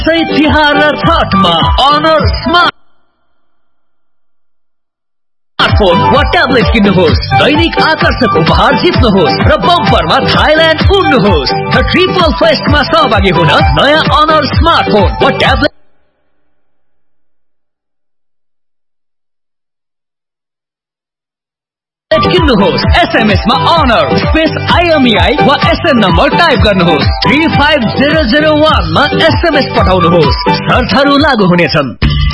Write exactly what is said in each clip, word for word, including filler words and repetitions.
तिहार र छठमा honour smartphone वा tablet किन्नुहोस्, दैनिक आकर्षक उपहार जित्नुहोस् र बम्परमा थाइल्यान्ड उड्नुहोस्। द ट्रिपल फेस्टमा सहभागी हुन नयाँ अनर स्मार्टफोन वा ट्याब्लेट किन्नुहोस्। एसएमएस मा अनर स्पेस आइएमईआई वा एसएन नम्बर टाइप गर्नुहोस्। Three five zero zero one मा एसएमएस पठाउनुहोस्। शर्तहरू लागू हुनेछन्।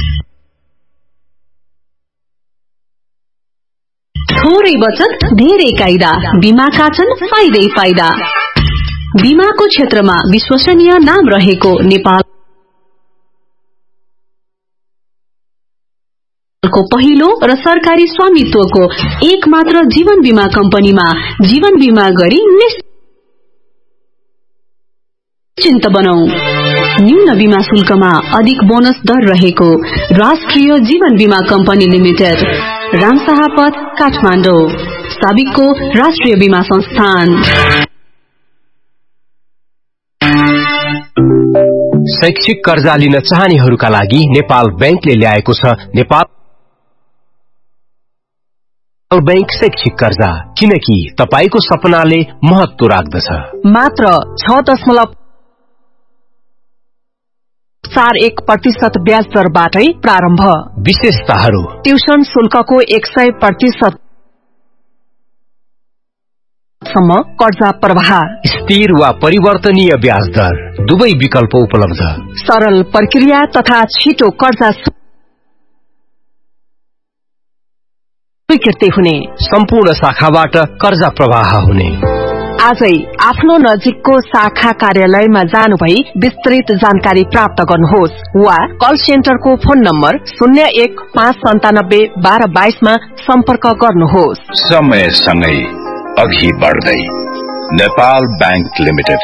थोरै बचत धेरै कायदा, बीमाका छन् फाइदै फाइदा। बीमाको क्षेत्रमा विश्वसनीय नाम रहेको नेपाल को पहिलो र सरकारी स्वामित्वको एक मात्र जीवन बीमा कम्पनीमा जीवन बीमा गरी निश्चिन्त बनाऊ। न्यून बीमा शुल्कमा अधिक बोनस दर रहेको राष्ट्रिय जीवन बीमा कम्पनी लिमिटेड, रामशाहपथ, काठमाडौँ। साबिकको राष्ट्रिय बीमा संस्थान। शैक्षिक कर्जा लिन चाहनेहरूका लागि नेपाल बैंकले ल्याएको छ नेपाल बैंक शैक्षिक कर्जा, किनकि तपाईको सपनाले महत्व राख्दछ। मात्र छ दशमलव चार एक प्रतिशत ब्याज दरबाटै प्रारम्भ। विशेषताहरू: ट्युसन शुल्कको एक सय प्रतिशत सम्म कर्जा प्रवाह, स्थिर वा परिवर्तनीय ब्याज दर, दुवै विकल्प उपलब्ध, सरल प्रक्रिया तथा छिटो कर्जा स्वीकृति हुने, सम्पूर्ण शाखाबाट कर्जा प्रवाह हुने। आजै आफ्नो नजिकको शाखा कार्यालयमा जानुभई विस्तृत जानकारी प्राप्त गर्नुहोस् वा कल सेन्टरको फोन नम्बर शून्य एक पाँच सन्तानब्बे बाह्र बाइसमा सम्पर्क गर्नुहोस्। समयसँगै अघि बढ्दै नेपाल बैंक लिमिटेड,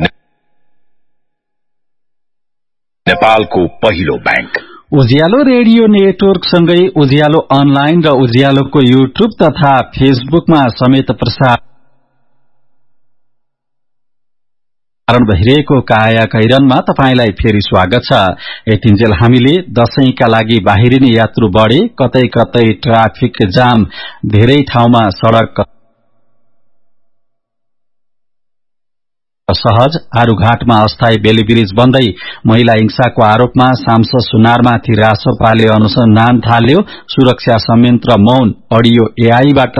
नेपालको पहिलो बैंक। उज्यालो रेडियो नेटवर्क सँगै उज्यालो अनलाइन र उज्यालोको युट्युब तथा फेसबुकमा समेत प्रसारण भइरहेको काया कैरनमा तपाईलाई फेरि स्वागत छ। यतिन्जेल हामीले दशैंका लागि बाहिरिने यात्रु बढे, कतै कतै ट्राफिक जाम, धेरै ठाउँमा सड़क सहज, आरूघाटमा अस्थायी बेली ब्रिज बन्दै महिला हिंसाको आरोपमा सांसद सुनारमाथि रासोपाले अनुसन्धान थाल्यो। सुरक्षा संयन्त्र मौन, अडियो एआईबाट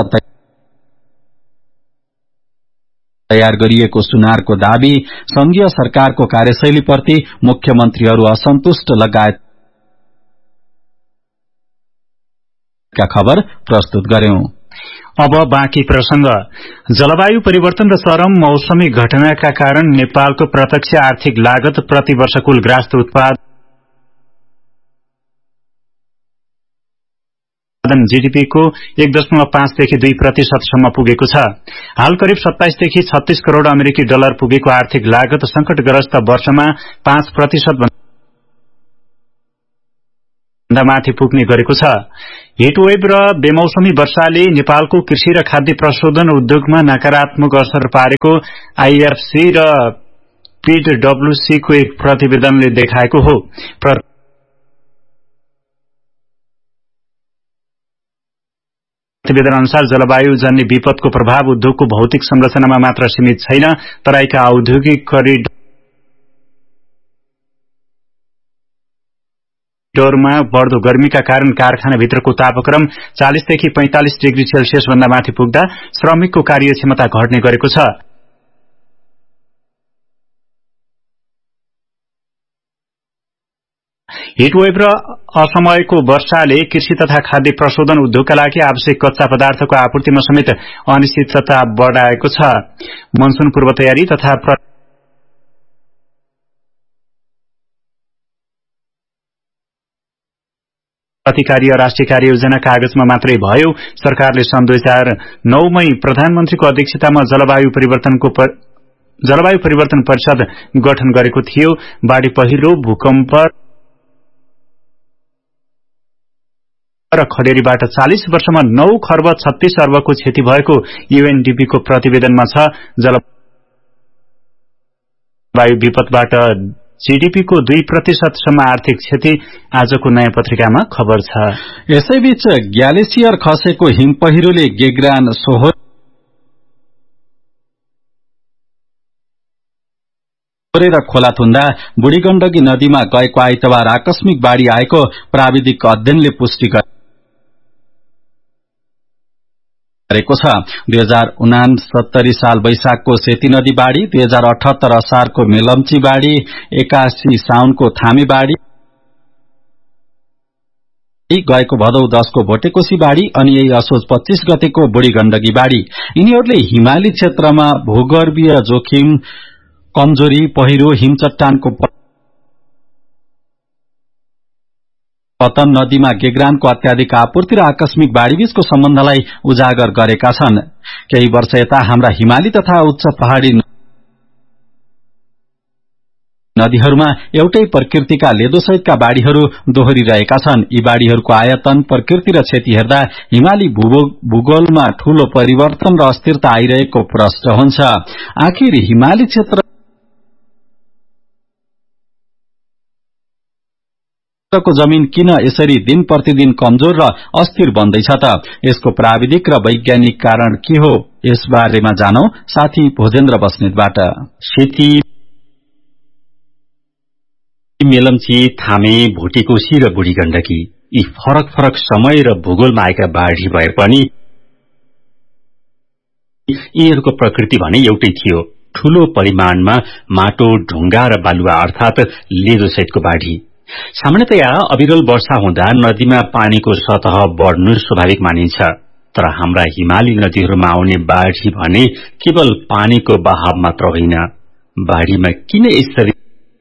तयार गरिएको सुनारको दावी, संघीय सरकारको कार्यशैलीप्रति मुख्यमन्त्रीहरू असन्तुष्ट लगायतका खबर प्रस्तुत गर्यौं। अब बाँकी प्रसंग। जलवायु परिवर्तन र चरम मौसमी घटनाका कारण नेपालको प्रत्यक्ष आर्थिक लागत प्रति वर्ष कुल ग्रास्त उत्पादन जीडीपी को एक दशमलव पाँचदेखि दुई प्रतिशतसम्म पुगेको छ। हाल करिब सत्ताइसदेखि छत्तीस करोड़ अमेरिकी डलर पुगेको आर्थिक लागत संकटग्रस्त वर्षमा पाँच प्रतिशत माथि पुग्ने गरेको छ। हिटवेभ र बेमौसमी वर्षाले नेपालको कृषि र खाद्य प्रशोधन उद्योगमा नकारात्मक असर पारेको आईएफसी र पीडब्ल्यूसी को एक प्रतिवेदनले देखाएको हो। प्रतिवेदन अनुसार जलवायु जन्य विपदको प्रभाव उद्योगको भौतिक संरचनामा मात्र सीमित छैन, तराईका औद्योगिक करिडोर डोरमा बढ़दो गर्मीका कारण कारखानाभित्रको तापक्रम चालीसदेखि पैंतालिस डिग्री सेल्सियस भन्दा माथि पुग्दा श्रमिकको कार्यक्षमता घट्ने गरेको छ। हिटवेभ र असमयको वर्षाले कृषि तथा खाद्य प्रशोधन उद्योगका लागि आवश्यक कच्चा पदार्थको आपूर्तिमा समेत अनिश्चितता बढाएको छ। मनसून पूर्व तयारी तथा प्रतिकारी राष्ट्रिय कार्ययोजना कागजमा मात्रै भयो। सरकारले सन् दुई हजार नौ मै प्रधानमन्त्रीको अध्यक्षतामा जलवायु परिवर्तनको पर, जलवायु परिवर्तन परिषद गठन गरेको थियो। बाढ़ी पहिरो, भूकम्प र खडेरीबाट चालीस वर्षमा नौ खर्ब छत्तीस अर्बको क्षति भएको यूएनडीपी को प्रतिवेदनमा छ। जलवायु विपदबाट जीडीपी को दुई प्रतिशतसम्म आर्थिक क्षति आजको नयाँ पत्रिकामा खबर छ। यसैबीच ग्यालेसियर खसेको हिम पहिरोले गेग्रान सोहोर र खोला थुन्दा बुढी गण्डकी नदीमा गएको आइतबार आकस्मिक बाढ़ी आएको प्राविधिक अध्ययनले पुष्टि गरेको छ। दुई हजार उनासत्तरी साल वैशाखको सेती नदी बाढ़ी, दुई हजार अठहत्तर असारको मेलम्ची बाढ़ी, एकासी साउनको थामे बाढ़ी, गएको भदौ दशको भोटेकोशी बाढ़ी अनि यही असोज पच्चीस गतेको बुढी गण्डकी बाढ़ी यिनीहरूले हिमाली क्षेत्रमा भूगर्भीय जोखिम, कमजोरी, पहिरो, हिमचट्टानको पतन, नदीमा गेग्रानको अत्याधिक आपूर्ति र आकस्मिक बाढ़ीबीचको सम्बन्धलाई उजागर गरेका छन्। केही वर्ष यता हाम्रा हिमाली तथा उच्च पहाड़ी नदीहरूमा एउटै प्रकृतिका लेदोसहितका बाढ़ीहरू दोहोरिरहेका छन्। यी बाढ़ीहरूको आयतन, प्रकृति र क्षति हेर्दा हिमाली भूगोलमा ठूलो परिवर्तन र अस्थिरता आइरहेको प्रश्न हुन्छ। आखिर हिमाली क्षेत्र को जमीन किन यसरी दिन प्रतिदिन कमजोर र अस्थिर बन्दैछ त? यसको प्राविधिक र वैज्ञानिक कारण के हो? यस बारेमा जानौ साथी भोजेन्द्र बस्नेतबाट। सेती, मेलम्ची, थामे, भोटेकोशी र बुढी गण्डकी यी फरक फरक समय र भूगोलमा आएका बाढ़ी भए पनि यिनीहरूको प्रकृति भने एउटै थियो। ठूलो परिमाणमा माटो, ढुङ्गा र बालुवा अर्थात लेदोसहितको बाढ़ी। सामान्यतया अविरल वर्षा हुँदा नदीमा पानीको सतह बढ्नु स्वाभाविक मानिन्छ, तर हाम्रा हिमाली नदीहरूमा आउने बाढ़ी भने केवल पानीको बहाव मात्र होइन। बाढ़ीमा किन यसरी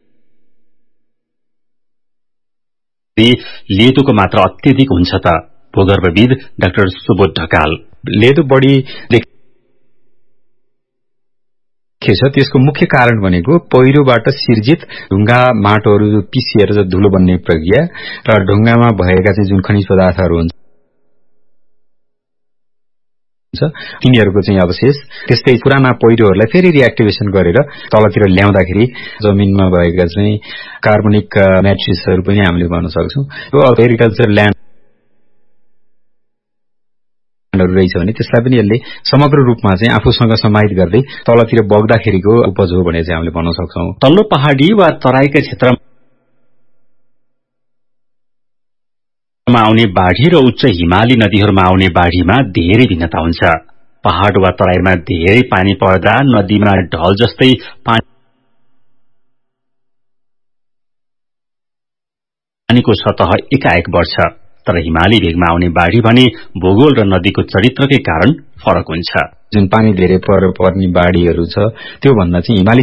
लेदोको मात्रा अत्यधिक हुन्छ त? भूगर्भविद डाक्टर सुबोध ढकाल। लेदो बढी त्यसको मुख्य कारण भनेको पहिरोबाट सिर्जित ढुङ्गा माटोहरू पिसिएर धुलो बन्ने प्रक्रिया र ढुङ्गामा भएका चाहिँ जुन खनिज पदार्थहरू हुन्छ तिनीहरूको चाहिँ अवशेष, त्यस्तै पुराना पहिरोहरूलाई फेरि रिएक्टिभेसन गरेर तलतिर ल्याउँदाखेरि जमिनमा भएका चाहिँ कार्बनिक म्याट्रिक्सहरू पनि हामीले भन्न सक्छौं। एग्रिकल्चर ल्यान्ड रहेछ भने त्यसलाई पनि यसले समग्र रूपमा चाहिँ आफूसँग समाहित गर्दै तलतिर बग्दाखेरिको उपज हो भने चाहिँ हामीले भन्न सक्छौं। तल्लो पहाडी वा तराईका क्षेत्रमा आउने बाढ़ी र उच्च हिमाली नदीहरूमा आउने बाढ़ीमा धेरै भिन्नता हुन्छ। पहाड वा तराईमा धेरै पानी पर्दा नदीमा ढल जस्तै पानीको सतह एकाएक बढ्छ, तर हिमाली भेगमा आउने बाढ़ी भने भूगोल र नदीको चरित्रकै कारण फरक हुन्छ। जुन पानी धेरै पर्ने बाढ़ीहरू छ त्यो भन्दा चाहिँ हिमाली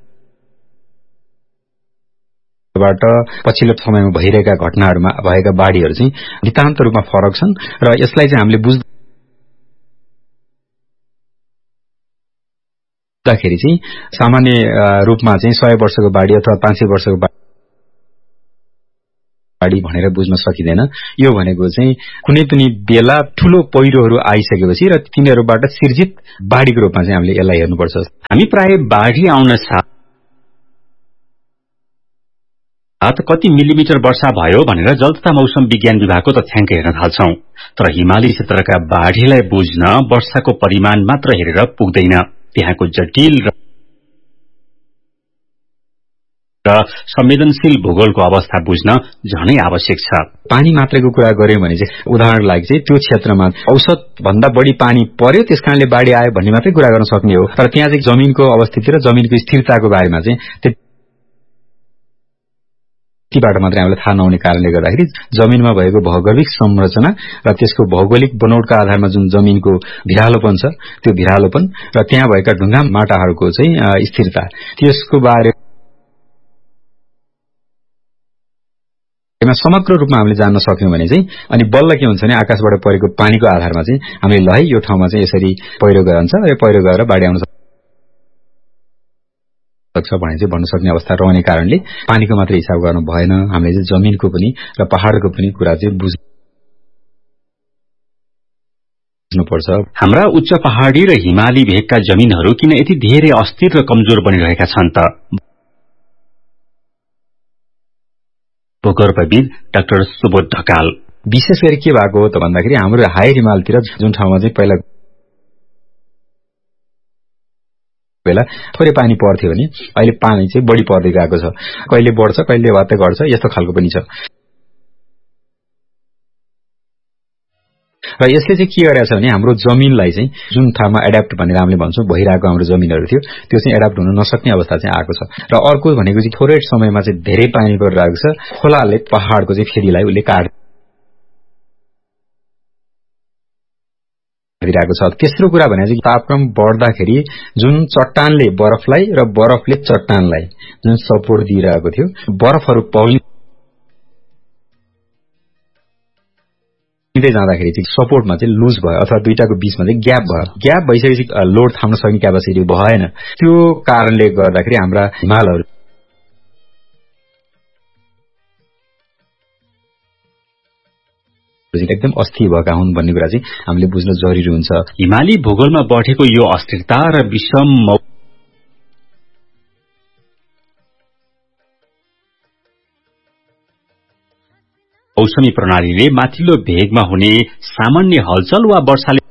क्षेत्रबाट पछिल्लो समयमा भइरहेका घटनाहरूमा भएका बाढ़ीहरू चाहिँ नितान्त रूपमा फरक छन् र यसलाई चाहिँ हामीले बुझ्दाखेरि चाहिँ सामान्य रूपमा चाहिँ सय वर्षको बाढ़ी अथवा पाँच सय वर्षको बाढ़ी भनेर बुझ्न सकिँदैन। यो भनेको चाहिँ कुनै पनि बेला ठूलो पहिरोहरू आइसकेपछि र तिनीहरूबाट सिर्जित बाढ़ीको रूपमा चाहिँ हामीले यसलाई हेर्नुपर्छ। हामी प्राय बाढ़ी आउन साथ कति मिलिमिटर वर्षा भयो भनेर जल तथा मौसम विज्ञान विभागको तथ्याङ्क हेर्न थाल्छौं, तर हिमाली क्षेत्रका बाढ़ीलाई बुझ्न वर्षाको परिमाण मात्र हेरेर पुग्दैन। त्यहाँको जटिल र र संवेदनशील भूगोलको अवस्था बुझ्न झनै आवश्यक छ। पानी मात्रैको कुरा गर्यौं भने चाहिँ उदाहरणको लागि चाहिँ त्यो क्षेत्रमा औसत भन्दा बढी पानी पर्यो त्यसकारणले बाढ़ी आयो भन्ने मात्रै कुरा गर्न सक्ने हो, तर त्यहाँ चाहिँ जमिनको अवस्थिति र जमिनको स्थिरताको बारेमा चाहिँ त्यतिबाट मात्रै हामीलाई थाहा नहुने कारणले गर्दाखेरि जमिनमा भएको भौगोलिक संरचना र त्यसको भौगोलिक बनोटका आधारमा जुन जमिनको भिरालोपन छ त्यो भिरालोपन र त्यहाँ भएका ढुङ्गा माटाहरूको चाहिँ स्थिरता त्यसको बारे समग्र रूपमा हामीले जान्न सक्यौं भने चाहिँ अनि बल्ल के हुन्छ भने आकाशबाट परेको पानीको आधारमा चाहिँ हामीले ल है यो ठाउँमा चाहिँ यसरी पहिरो गइरहन्छ र पहिरो गएर बाढ़ी आउन सक्छ भने चाहिँ भन्न सक्ने अवस्था रहने कारणले पानीको मात्र हिसाब गर्नु भएन, हामीले चाहिँ जमिनको पनि र पहाडको पनि कुरा चाहिँ बुझ्नुपर्छ। हाम्रा उच्च पहाडी र हिमाली भेगका जमिनहरू किन यति धेरै अस्थिर र कमजोर बनिरहेका छन् त? भूगर्भविद डाक्टर सुबोध ढकाल। विशेष गरी के भएको हो त भन्दाखेरि हाम्रो हाई हिमालतिर जुन ठाउँमा चाहिँ पहिला बेला थोरै पानी पर्थ्यो भने अहिले पानी चाहिँ बढी पर्दै गएको छ, कहिले बढ्छ कहिले भत्तै घट्छ, यस्तो खालको पनि छ। र यसले चाहिँ के गरेछ भने हाम्रो जमिनलाई चाहिँ जुन ठाउँमा एडाप्ट भनेर हामीले भन्छौँ भइरहेको हाम्रो जमिनहरू थियो त्यो चाहिँ एडाप्ट हुन नसक्ने अवस्था चाहिँ आएको छ। र अर्को भनेको चाहिँ थोरै समयमा चाहिँ धेरै पानी परिरहेको छ, खोलाले पहाडको चाहिँ फेदीलाई उसले काट दिइरहेको छ। तेस्रो कुरा भने चाहिँ तापक्रम बढ्दाखेरि जुन चट्टानले बरफलाई र बरफले चट्टानलाई जुन सपोर्ट दिइरहेको थियो, बरफहरू पौलिँदै जाँदाखेरि चाहिँ सपोर्टमा चाहिँ लुज भयो अथवा दुईटाको बीचमा चाहिँ ग्याप भयो। ग्याप भइसकेपछि लोड थाम्न सक्ने क्यापासिटी भएन। त्यो कारणले गर्दाखेरि हाम्रा हिमालहरू एकदम अस्थिर भएका हुन् भन्ने कुरा चाहिँ हामीले बुझ्न जरुरी हुन्छ। हिमाली भूगोलमा बढेको यो अस्थिरता र विषम मौसमी प्रणालीले माथिल्लो भेगमा हुने सामान्य हलचल वा वर्षाले